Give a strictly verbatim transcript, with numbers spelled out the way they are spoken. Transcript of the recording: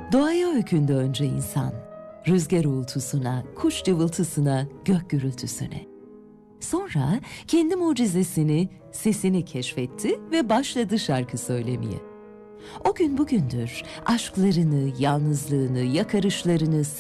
Doğaya öykündü önce insan. Rüzgar uğultusuna, kuş cıvıltısına, gök gürültüsüne. Sonra kendi mucizesini, sesini keşfetti ve başladı şarkı söylemeye. O gün bugündür aşklarını, yalnızlığını, yakarışlarını,